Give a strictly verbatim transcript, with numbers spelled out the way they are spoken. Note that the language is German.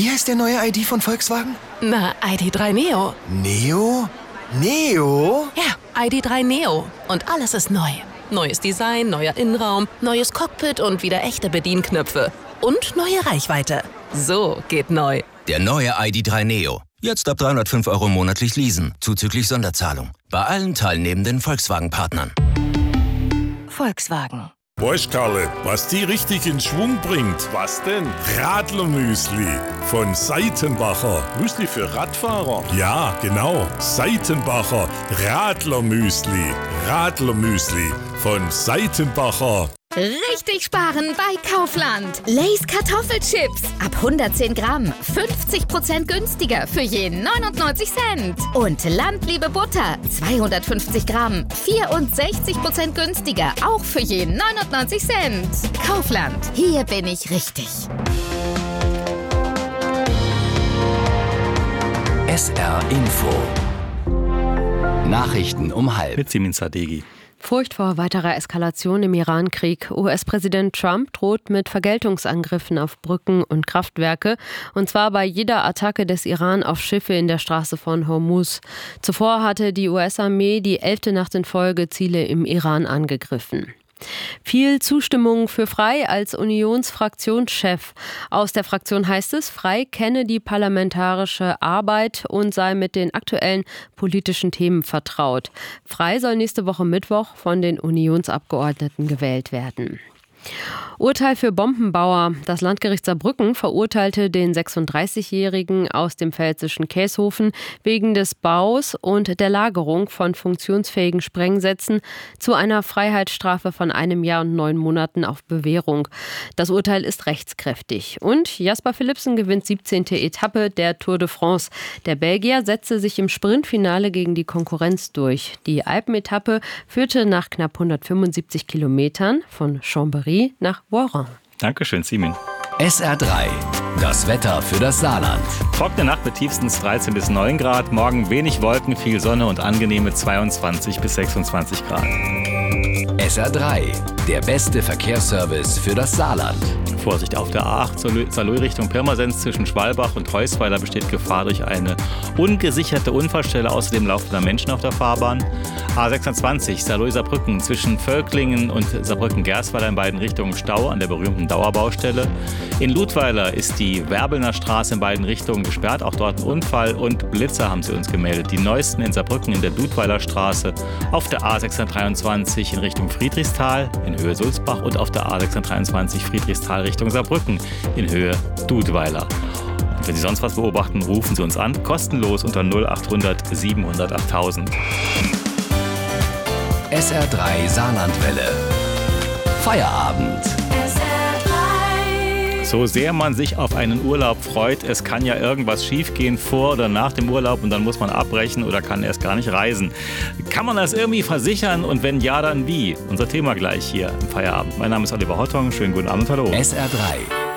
Wie heißt der neue I D von Volkswagen? Na, I D drei Neo. Neo? Neo? Ja, I D drei Neo. Und alles ist neu. Neues Design, neuer Innenraum, neues Cockpit und wieder echte Bedienknöpfe. Und neue Reichweite. So geht neu. Der neue I D drei Neo. Jetzt ab dreihundertfünf Euro monatlich leasen, zuzüglich Sonderzahlung. Bei allen teilnehmenden Volkswagen-Partnern. Volkswagen. Weißt, Karle, was die richtig in Schwung bringt? Was denn? Radlermüsli von Seitenbacher. Müsli für Radfahrer? Ja, genau. Seitenbacher Radlermüsli. Radlermüsli von Seitenbacher. Richtig sparen bei Kaufland. Lay's Kartoffelchips. Ab hundertzehn Gramm. fünfzig Prozent günstiger für je neunundneunzig Cent. Und Landliebe Butter. zweihundertfünfzig Gramm. vierundsechzig Prozent günstiger. Auch für je neunundneunzig Cent. Kaufland. Hier bin ich richtig. S R Info. Nachrichten um halb. Mit Simin Sadeghi. Furcht vor weiterer Eskalation im Iran-Krieg. U S-Präsident Trump droht mit Vergeltungsangriffen auf Brücken und Kraftwerke, und zwar bei jeder Attacke des Iran auf Schiffe in der Straße von Hormuz. Zuvor hatte die U S-Armee die elfte Nacht in Folge Ziele im Iran angegriffen. Viel Zustimmung für Frei als Unionsfraktionschef. Aus der Fraktion heißt es, Frei kenne die parlamentarische Arbeit und sei mit den aktuellen politischen Themen vertraut. Frei soll nächste Woche Mittwoch von den Unionsabgeordneten gewählt werden. Urteil für Bombenbauer. Das Landgericht Saarbrücken verurteilte den sechsunddreißigjährigen aus dem pfälzischen Käshofen wegen des Baus und der Lagerung von funktionsfähigen Sprengsätzen zu einer Freiheitsstrafe von einem Jahr und neun Monaten auf Bewährung. Das Urteil ist rechtskräftig. Und Jasper Philipsen gewinnt siebzehnte Etappe der Tour de France. Der Belgier setzte sich im Sprintfinale gegen die Konkurrenz durch. Die Alpenetappe führte nach knapp hundertfünfundsiebzig Kilometern von Chambéry nach Voiron. Dankeschön, Simin. S R drei. Das Wetter für das Saarland. Trockene Nacht mit tiefstens dreizehn bis neun Grad. Morgen wenig Wolken, viel Sonne und angenehme zweiundzwanzig bis sechsundzwanzig Grad. S R drei. Der beste Verkehrsservice für das Saarland. Vorsicht, auf der A acht Saarlouis Richtung Pirmasens zwischen Schwalbach und Heusweiler besteht Gefahr durch eine ungesicherte Unfallstelle. Außerdem laufen da Menschen auf der Fahrbahn. A sechsundzwanzig Saarlouis Saarbrücken zwischen Völklingen und Saarbrücken-Gersweiler in beiden Richtungen Stau an der berühmten Dauerbaustelle. In Ludweiler ist die Werbelner Straße in beiden Richtungen gesperrt. Auch dort ein Unfall und Blitzer haben sie uns gemeldet. Die neuesten in Saarbrücken in der Ludweiler Straße, auf der A sechshundertdreiundzwanzig in Richtung Friedrichsthal in Höhe Sulzbach und auf der A sechshundertdreiundzwanzig Friedrichsthal Richtung Saarbrücken in Höhe Dudweiler. Und wenn Sie sonst was beobachten, rufen Sie uns an, kostenlos unter null achthundert siebenhundert achttausend. S R drei Saarlandwelle. Feierabend. So sehr man sich auf einen Urlaub freut, es kann ja irgendwas schiefgehen vor oder nach dem Urlaub und dann muss man abbrechen oder kann erst gar nicht reisen. Kann man das irgendwie versichern und wenn ja, dann wie? Unser Thema gleich hier im Feierabend. Mein Name ist Oliver Hottong, schönen guten Abend, hallo. S R drei.